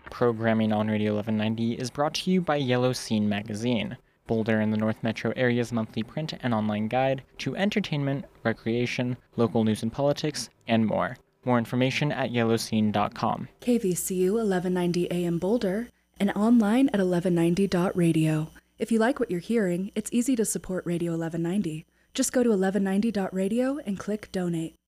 Programming on Radio 1190 is brought to you by Yellow Scene Magazine, Boulder and the North Metro area's monthly print and online guide to entertainment, recreation, local news and politics, and more. More information at yellowscene.com. KVCU 1190 AM Boulder and online at 1190.radio. If you like what you're hearing, it's easy to support Radio 1190. Just go to 1190.radio and click Donate.